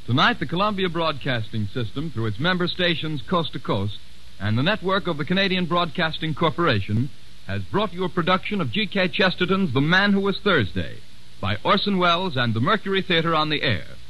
Tonight, the Columbia Broadcasting System, through its member stations coast to coast, and the network of the Canadian Broadcasting Corporation, has brought you a production of G.K. Chesterton's The Man Who Was Thursday, by Orson Welles and the Mercury Theater on the Air.